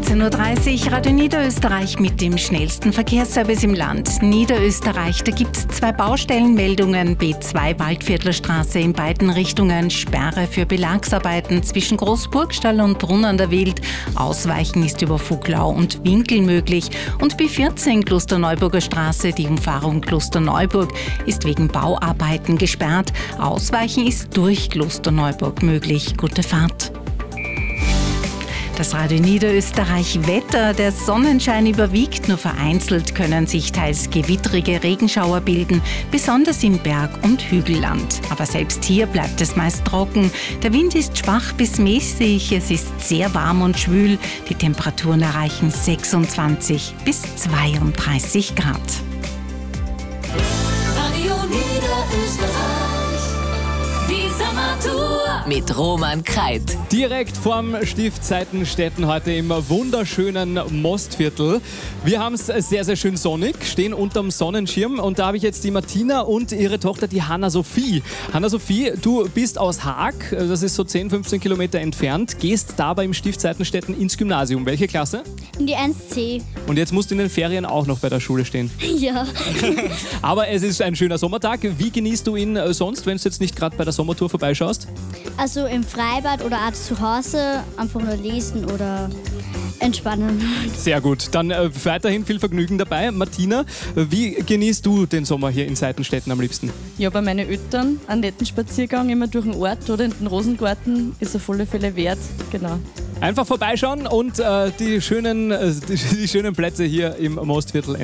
13.30 Uhr, Radio Niederösterreich mit dem schnellsten Verkehrsservice im Land. Niederösterreich, da gibt es 2 Baustellenmeldungen. B2 Waldviertlerstraße in beiden Richtungen, Sperre für Belagsarbeiten zwischen Großburgstall und Brunn an der Wild. Ausweichen ist über Voglau und Winkel möglich. Und B14 Klosterneuburger Straße, die Umfahrung Klosterneuburg, ist wegen Bauarbeiten gesperrt. Ausweichen ist durch Klosterneuburg möglich. Gute Fahrt. Das Radio Niederösterreich Wetter. Der Sonnenschein überwiegt, nur vereinzelt können sich teils gewittrige Regenschauer bilden, besonders im Berg- und Hügelland. Aber selbst hier bleibt es meist trocken. Der Wind ist schwach bis mäßig, es ist sehr warm und schwül. Die Temperaturen erreichen 26 bis 32 Grad. Radio Niederösterreich, die Sommertour mit Roman Kreit. Direkt vorm Stift Seitenstetten heute im wunderschönen Mostviertel. Wir haben es sehr, sehr schön sonnig, stehen unterm Sonnenschirm und da habe ich jetzt die Martina und ihre Tochter, die Hanna-Sophie. Hanna-Sophie, du bist aus Haag, das ist so 10, 15 Kilometer entfernt, gehst dabei im Stift Seitenstetten ins Gymnasium. Welche Klasse? In die 1C. Und jetzt musst du in den Ferien auch noch bei der Schule stehen. Ja. Aber es ist ein schöner Sommertag. Wie genießt du ihn sonst, wenn du jetzt nicht gerade bei der Sommertour vorbeischaust? Also im Freibad oder auch zu Hause einfach nur lesen oder entspannen. Sehr gut. Dann weiterhin viel Vergnügen dabei. Martina, wie genießt du den Sommer hier in Seitenstetten am liebsten? Ja, bei meinen Eltern einen netten Spaziergang immer durch den Ort oder in den Rosengarten ist auf alle Fälle wert. Genau. Einfach vorbeischauen und die schönen Plätze hier im Mostviertel